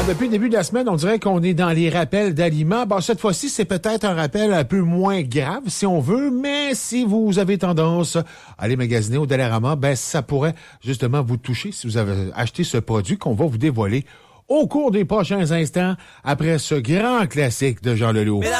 Depuis le début de la semaine, on dirait qu'on est dans les rappels d'aliments. Bon, cette fois-ci, c'est peut-être un rappel un peu moins grave, si on veut, mais si vous avez tendance à aller magasiner au Dollarama, ben ça pourrait justement vous toucher si vous avez acheté ce produit qu'on va vous dévoiler au cours des prochains instants après ce grand classique de Jean Leloup.